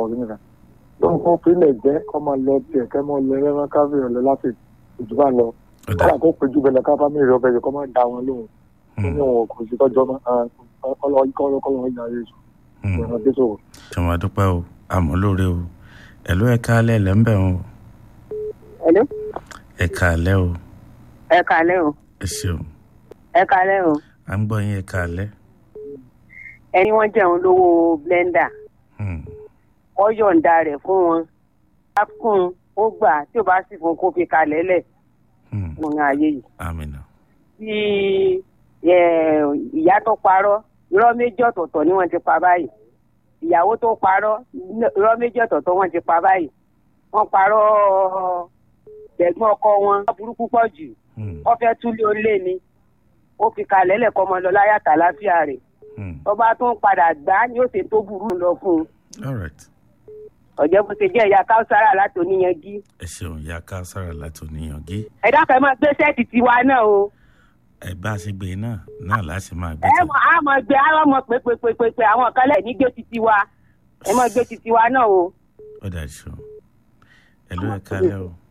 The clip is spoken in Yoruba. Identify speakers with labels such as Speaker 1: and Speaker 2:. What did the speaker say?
Speaker 1: kí nìkan tó ń kó pínlẹ̀ jẹ́ kọ́ máa lọ tiẹ̀ kẹ́ mọ́ lọ ẹlẹ́rán káfíń ọ̀lẹ́ láti ìjọba lọ kọ́lá kó péjú bẹ̀rẹ̀ ká fámìlì ọbẹ̀ yìí kọ́ máa da wọn lóhùn ó ní òun kò sí tọ́jọ́ kọ́lọ́ ìyá rẹ̀ sùn ìrìnà dé sòwò.
Speaker 2: ṣọwọ́n adúpẹ́ o àmọ́ lóore o ẹ̀lú ẹ̀ka alẹ́ ẹ̀lẹ́ ń bẹ̀ wọn.
Speaker 3: Hello?
Speaker 2: ẹ̀ka alẹ́ o.
Speaker 3: Ẹ̀ka alẹ́ o.
Speaker 2: ẹ ṣeun.
Speaker 3: Ẹ̀ka alẹ́ o.
Speaker 2: à ń gbọ́ yín ẹ̀ka alẹ́.
Speaker 3: Ẹni wọ́n jẹun lówó blender. Ó yọ̀ǹda rẹ̀ fún wọn. Á fún un ó gbà tí ò bá sì fún kó fi kalẹ̀ lẹ̀. Mo ń ayé yìí.
Speaker 2: Àmín.
Speaker 3: Tí ìyá tó parọ́ irọ́ méjì ọ̀tọ̀ọ̀tọ̀ ni wọ́n ti pa báyìí. Ìyàwó tó parọ́ irọ́ méjì ọ̀tọ̀ọ̀tọ̀ wọ́n ti pa báyìí. Wọ́n parọ́ ẹ̀gbọ́n ọkọ wọn burúkú pọ̀ jù. Wọ́n fẹ́ túlé olé ni. Ó fi kalẹ̀ lẹ̀ kọ́ ọmọ lọ láyàtà láfíà rẹ̀. Tọ́ba tó ń padà gbá ni ó ṣe tó burú lọ fún un.
Speaker 2: All right.
Speaker 3: Ọ̀jẹ̀ bó ṣe jẹ́ ìyá Káúsára láti Oníyangí.
Speaker 2: ẹ ṣeun ìyá Káúsára láti Oníyangí.
Speaker 3: Ẹ dákẹ́ máa gbé sẹ́ẹ̀tì tiwa náà o.
Speaker 2: ẹ bá a ṣe gbé náà láti máa gbé
Speaker 3: ẹ mọ̀ gbé àwọn pépépépé àwọn kan lẹ̀ ní gbé titi wa ẹ mọ̀ gbé titi wa náà o.
Speaker 2: ó dà ṣeun ẹ̀lú ẹ̀ka alẹ́ o.